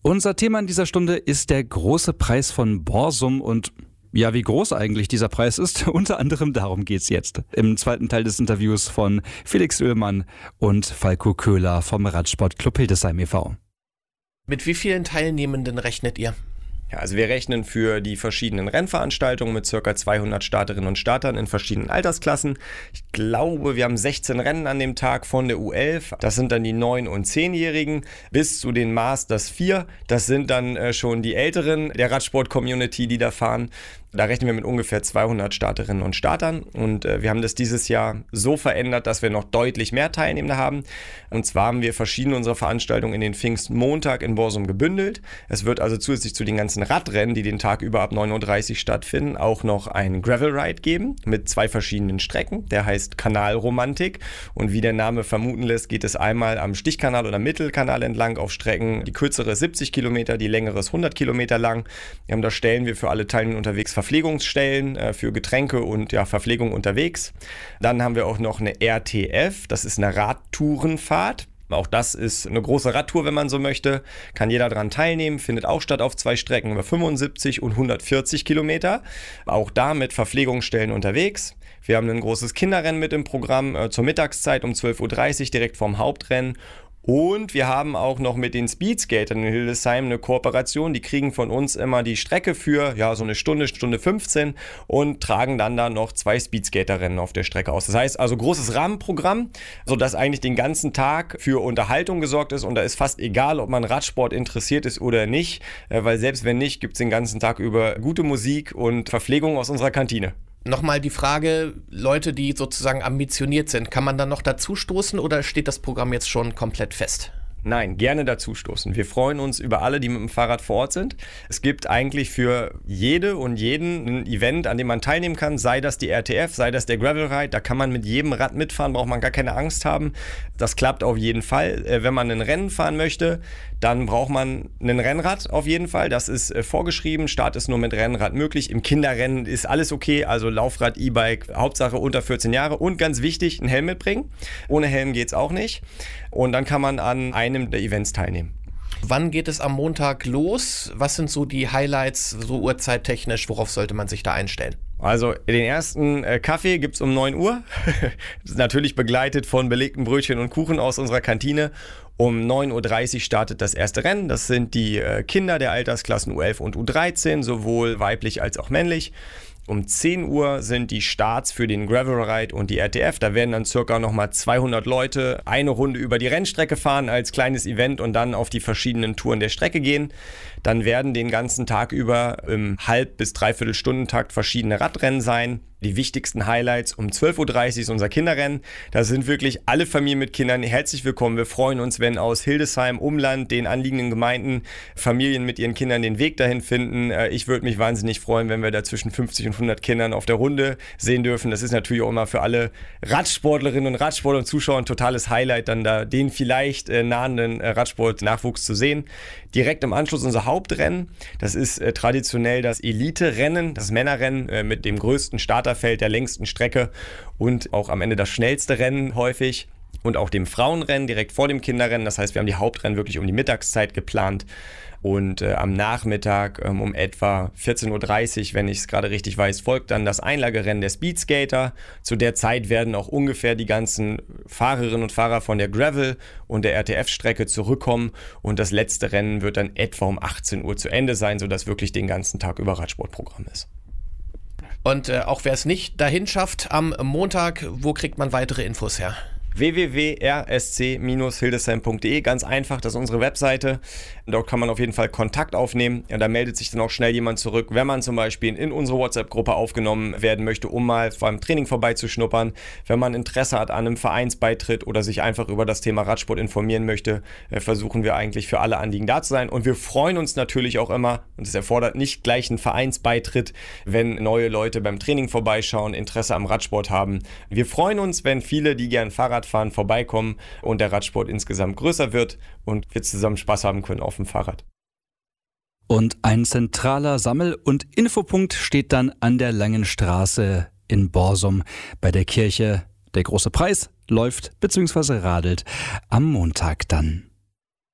Unser Thema in dieser Stunde ist der große Preis von Borsum und ja, wie groß eigentlich dieser Preis ist, unter anderem darum geht's jetzt. Im zweiten Teil des Interviews von Felix Oehlmann und Falco Köhler vom Radsportclub Hildesheim e.V. Mit wie vielen Teilnehmenden rechnet ihr? Ja, also wir rechnen für die verschiedenen Rennveranstaltungen mit ca. 200 Starterinnen und Startern in verschiedenen Altersklassen. Ich glaube, wir haben 16 Rennen an dem Tag von der U11. Das sind dann die 9- und 10-Jährigen bis zu den Masters 4. Das sind dann schon die Älteren der Radsport-Community, die da fahren. Da rechnen wir mit ungefähr 200 Starterinnen und Startern und wir haben das dieses Jahr so verändert, dass wir noch deutlich mehr Teilnehmende haben. Und zwar haben wir verschiedene unserer Veranstaltungen in den Pfingstmontag in Borsum gebündelt. Es wird also zusätzlich zu den ganzen Radrennen, die den Tag über ab 9.30 Uhr stattfinden, auch noch einen Gravel Ride geben mit 2 verschiedenen Strecken. Der heißt Kanalromantik und wie der Name vermuten lässt, geht es einmal am Stichkanal oder Mittelkanal entlang auf Strecken. Die kürzere ist 70 Kilometer, die längere ist 100 Kilometer lang. Da stellen wir für alle Teilnehmer unterwegs Verpflegungsstellen für Getränke und Verpflegung unterwegs. Dann haben wir auch noch eine RTF, das ist eine Radtourenfahrt. Auch das ist eine große Radtour, wenn man so möchte. Kann jeder daran teilnehmen, findet auch statt auf 2 Strecken über 75 und 140 Kilometer. Auch da mit Verpflegungsstellen unterwegs. Wir haben ein großes Kinderrennen mit im Programm zur Mittagszeit um 12.30 Uhr direkt vorm Hauptrennen. Und wir haben auch noch mit den Speedskatern in Hildesheim eine Kooperation. Die kriegen von uns immer die Strecke für so eine Stunde, Stunde 15 und tragen dann da noch 2 Speedskaterrennen auf der Strecke aus. Das heißt also großes Rahmenprogramm, sodass eigentlich den ganzen Tag für Unterhaltung gesorgt ist und da ist fast egal, ob man Radsport interessiert ist oder nicht, weil selbst wenn nicht, gibt es den ganzen Tag über gute Musik und Verpflegung aus unserer Kantine. Nochmal die Frage, Leute, die sozusagen ambitioniert sind, kann man dann noch dazu stoßen oder steht das Programm jetzt schon komplett fest? Nein, gerne dazustoßen. Wir freuen uns über alle, die mit dem Fahrrad vor Ort sind. Es gibt eigentlich für jede und jeden ein Event, an dem man teilnehmen kann, sei das die RTF, sei das der Gravel Ride. Da kann man mit jedem Rad mitfahren, braucht man gar keine Angst haben. Das klappt auf jeden Fall. Wenn man ein Rennen fahren möchte, dann braucht man ein Rennrad auf jeden Fall. Das ist vorgeschrieben. Start ist nur mit Rennrad möglich. Im Kinderrennen ist alles okay. Also Laufrad, E-Bike, Hauptsache unter 14 Jahre. Und ganz wichtig, einen Helm mitbringen. Ohne Helm geht's auch nicht. Und dann kann man an einem der Events teilnehmen. Wann geht es am Montag los? Was sind so die Highlights, so uhrzeittechnisch? Worauf sollte man sich da einstellen? Also den ersten Kaffee gibt's um 9 Uhr. Das ist natürlich begleitet von belegten Brötchen und Kuchen aus unserer Kantine. Um 9.30 Uhr startet das erste Rennen. Das sind die Kinder der Altersklassen U11 und U13, sowohl weiblich als auch männlich. Um 10 Uhr sind die Starts für den Gravel Ride und die RTF. Da werden dann circa nochmal 200 Leute eine Runde über die Rennstrecke fahren als kleines Event und dann auf die verschiedenen Touren der Strecke gehen. Dann werden den ganzen Tag über im Halb- bis Dreiviertelstundentakt verschiedene Radrennen sein. Die wichtigsten Highlights um 12.30 Uhr ist unser Kinderrennen. Da sind wirklich alle Familien mit Kindern herzlich willkommen. Wir freuen uns, wenn aus Hildesheim, Umland, den anliegenden Gemeinden Familien mit ihren Kindern den Weg dahin finden. Ich würde mich wahnsinnig freuen, wenn wir da zwischen 50 und 100 Kindern auf der Runde sehen dürfen. Das ist natürlich auch immer für alle Radsportlerinnen und Radsportler und Zuschauer ein totales Highlight, dann da den vielleicht nahenden Radsport-Nachwuchs zu sehen. Direkt im Anschluss unser Hauptrennen. Das ist traditionell das Elite-Rennen, das Männerrennen mit dem größten Starterfeld, der längsten Strecke und auch am Ende das schnellste Rennen häufig. Und auch dem Frauenrennen direkt vor dem Kinderrennen. Das heißt, wir haben die Hauptrennen wirklich um die Mittagszeit geplant. Und am Nachmittag um etwa 14.30 Uhr, wenn ich es gerade richtig weiß, folgt dann das Einlagerennen der Speedskater. Zu der Zeit werden auch ungefähr die ganzen Fahrerinnen und Fahrer von der Gravel- und der RTF-Strecke zurückkommen. Und das letzte Rennen wird dann etwa um 18 Uhr zu Ende sein, sodass wirklich den ganzen Tag über Radsportprogramm ist. Und auch wer es nicht dahin schafft am Montag, wo kriegt man weitere Infos her? www.rsc-hildesheim.de, ganz einfach, das ist unsere Webseite. Dort kann man auf jeden Fall Kontakt aufnehmen. Ja, da meldet sich dann auch schnell jemand zurück, wenn man zum Beispiel in unsere WhatsApp-Gruppe aufgenommen werden möchte, um mal beim Training vorbeizuschnuppern. Wenn man Interesse hat an einem Vereinsbeitritt oder sich einfach über das Thema Radsport informieren möchte, versuchen wir eigentlich für alle Anliegen da zu sein. Und wir freuen uns natürlich auch immer, und es erfordert nicht gleich einen Vereinsbeitritt, wenn neue Leute beim Training vorbeischauen, Interesse am Radsport haben. Wir freuen uns, wenn viele, die gern Fahrrad fahren, vorbeikommen und der Radsport insgesamt größer wird und wir zusammen Spaß haben können auf dem Fahrrad. Und ein zentraler Sammel- und Infopunkt steht dann an der Langen Straße in Borsum bei der Kirche. Der große Preis läuft bzw. radelt am Montag dann.